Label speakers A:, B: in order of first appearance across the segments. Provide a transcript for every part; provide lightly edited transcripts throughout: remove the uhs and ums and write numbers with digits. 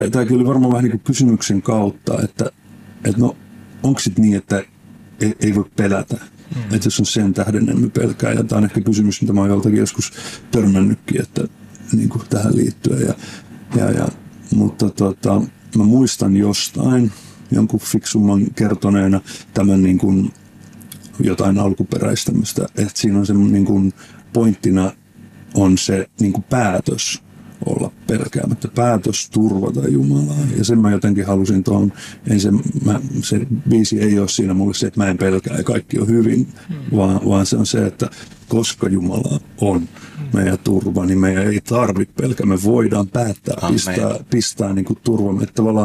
A: Tämäkin oli varmaan vähän niin kuin kysymyksen kautta, että no onko sitten niin, että ei voi pelätä. Että jos on sen tähden emme pelkää. Ja tämä on ehkä kysymys, mitä mä oon joltakin joskus törmännytkin, että niin kuin tähän liittyen. Mutta mä muistan jostain jonkun fiksumman kertoneena tämän niin kuin jotain alkuperäistämistä, että siinä on se niin kuin pointtina on se niin kuin päätös olla pelkäämättä, päätös turvata Jumalaa. Ja sen mä jotenkin halusin tuohon, se biisi ei ole siinä mulle se, että mä en pelkää ja kaikki on hyvin, vaan se on se, että koska Jumala on meidän turva, niin meidän ei tarvitse pelkää. Me voidaan päättää, pistää niin kuin turvamme. Että tavallaan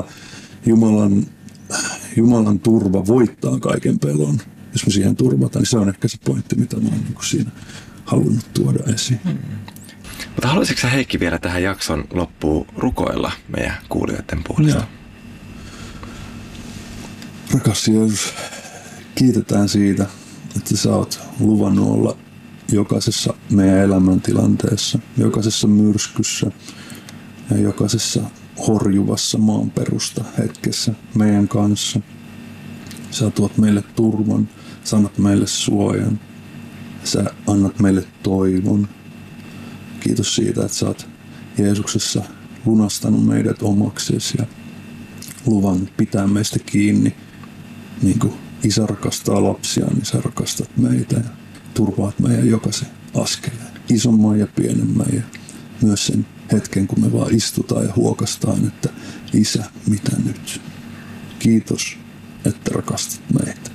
A: Jumalan turva voittaa kaiken pelon. Jos me siihen turvataan, niin se on ehkä se pointti, mitä mä oon niin kuin siinä halunnut tuoda esiin.
B: Mutta haluaisitko sä, Heikki, vielä tähän jakson loppuun rukoilla meidän kuulijoiden puolesta?
A: Ja. Rakas Jeesus, kiitetään siitä, että sä oot luvannut olla jokaisessa meidän elämäntilanteessa, jokaisessa myrskyssä ja jokaisessa horjuvassa maanperusta hetkessä meidän kanssa. Sä tuot meille turvan, sä annat meille suojan, sä annat meille toivon. Kiitos siitä, että sä oot Jeesuksessa lunastanut meidät omaksesi ja luvan pitää meistä kiinni. Niin kuin isä rakastaa lapsiaan, niin sä rakastat meitä ja turvaat meidän jokaisen askeleen. Isomman ja pienemmän ja myös sen hetken, kun me vaan istutaan ja huokastaan, että isä, mitä nyt? Kiitos, että rakastat meitä.